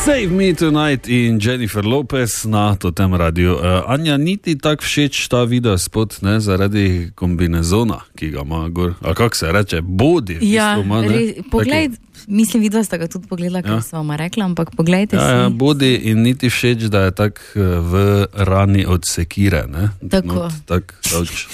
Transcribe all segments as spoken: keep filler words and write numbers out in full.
Save Me Tonight in Jennifer Lopez na Totem radiju. Uh, Anja, niti tak všeč ta video spot, ne, zaradi kombinezona, ki ga ima gor. A kak se reče, body. Ja, ima, re, poglej, mislim, vidva sta ga tudi pogledala, ja. Kaj sem vama rekla, ampak poglejte ja, si. Ja, body in niti všeč, da je tak v rani od sekire, ne. Tako. Not, tak, davč.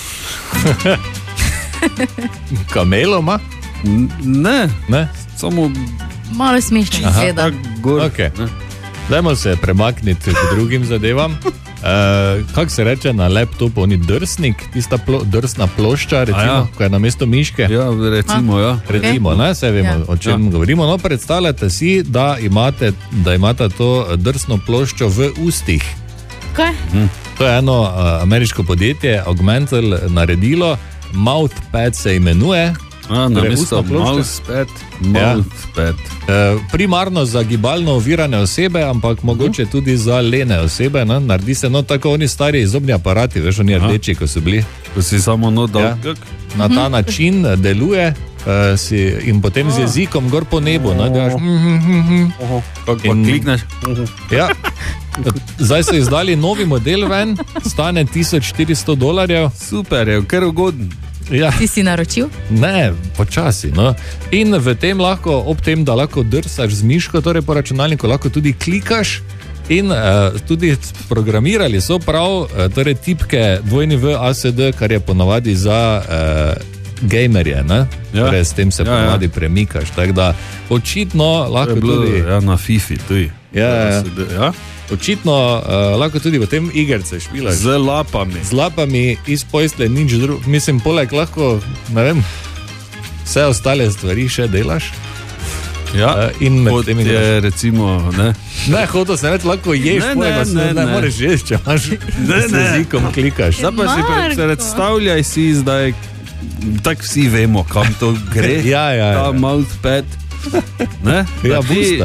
Kameloma? Ne, ne, samo... Malo smešno izgleda. Okay. Dajmo se premakniti k drugim zadevam. Uh, kako se reče na laptopu, oni drsnik, tista plo, drsna plošča, recimo, ja. Ko je na mesto miške. Ja, recimo, ja. Recimo, ne, se vemo, ja. O čem ja. govorimo. No, predstavljate si, da imate, da imate to drsno ploščo v ustih. Kaj? Hm. To je eno uh, ameriško podjetje, Augmental, naredilo. Mouthpad se imenuje. A, na mesto mousepad, mouthpad. Ja. E, primarno za gibalno ovirane osebe, ampak mogoče uh. tudi za lene osebe. Ne? Naredi se no tako oni stari zobni aparati, veš, oni rdeči, ko so bili. Ko si samo no dal. Ja. Na ta način deluje uh, si, in potem uh. z jezikom gor po nebu. Ne? Daš, uh -huh. Kako pa klikneš? Uh -huh. Ja. Zdaj so izdali novi model ven, stane tisoč štiristo dolarjev. Super, je kar ugoden. Ja. Ti si naročil? Ne, počasi. No. In v tem lahko, ob tem, da lahko drsaš z miško, torej po računalniku, lahko tudi klikaš. In uh, tudi programirali so prav uh, torej tipke dvojni V A S D, kar je ponavadi za uh, gamerje. Ne? Ja. Torej, s tem se ja, ponavadi ja. premikaš. Tako da očitno lahko bilo, tudi... Ja, na FIFA tudi. Ja, ja. ja. Očitno uh, lahko tudi v tem igrce špilaš. Z lapami. Z lapami iz pojstle, nič drug. Mislim, poleg lahko, ne vem, vse ostale stvari še delaš. Ja, uh, in med tem je igraš. Recimo, ne. Ne, hodo se reči, lahko ješ, ne, poleg, ne, ne, ne, ne moreš ješ, če imaš z jezikom klikaš. Zdaj pa si predstavljaj si zdaj, tako vsi vemo, kam to gre. Ja, ja, ja. Ta mouthpad. Ne? Ja, busta.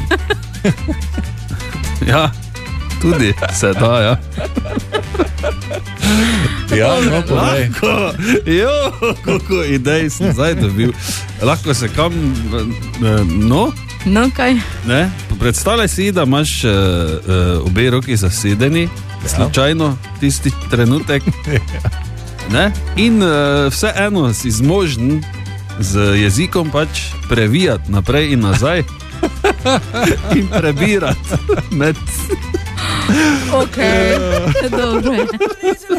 Ja, tudi se da, ja. Ja, no, povej. Lahko, jo, koliko idej sem zdaj dobil. Lahko se kam, no? No, kaj? Ne? Predstavljaj si, da imaš uh, uh, obe roki zasedeni, ja. Slučajno, tisti trenutek. Ne? In uh, vse eno si zmožen z jezikom pač previjati naprej in nazaj. In prebirati med... Ok, dobro je.